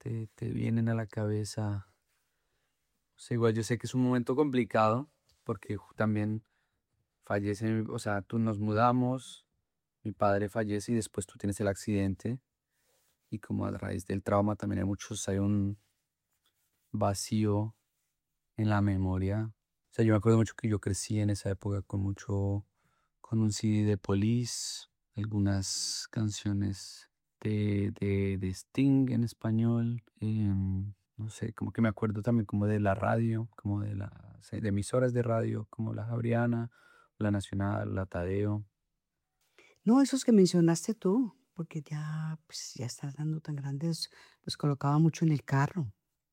te vienen a la cabeza? O sea, igual yo sé que es un momento complicado porque también fallece, o sea, tú nos mudamos, mi padre fallece y después tú tienes el accidente y como a raíz del trauma también hay un vacío en la memoria. O sea, yo me acuerdo mucho que yo crecí en esa época con un CD de Police, algunas canciones de Sting en español, no sé, como que me acuerdo también como de la radio, como de emisoras de radio, como la Javeriana, la Nacional, la Tadeo. No, esos que mencionaste tú, porque ya, pues, ya estás dando tan grandes, los colocaba mucho en el carro,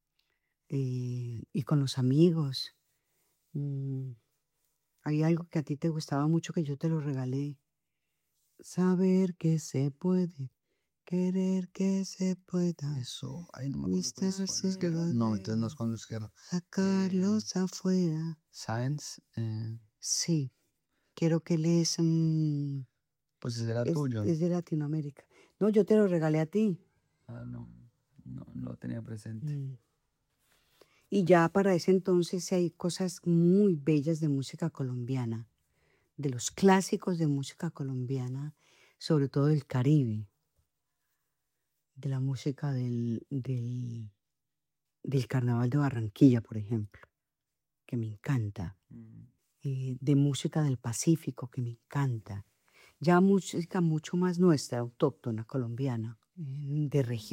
y con los amigos. Mm, hay algo que a ti te gustaba mucho que yo te lo regalé. Saber que se puede, querer que se pueda, Eso, ay, no me acuerdo cuál es, cuál es distancia que era. No, entonces no es de cuando es que era. sacarlos afuera. Science, Sí, quiero que lees, Pues ese era tuyo. es de Latinoamérica. No, yo te lo regalé a ti. no, no lo tenía presente. Mm. Y ya para ese entonces hay cosas muy bellas de música colombiana, de los clásicos de música colombiana, sobre todo del Caribe, de la música del Carnaval de Barranquilla, por ejemplo, que me encanta, Mm. de música del Pacífico, que me encanta. Ya música mucho más nuestra, autóctona, colombiana, de región.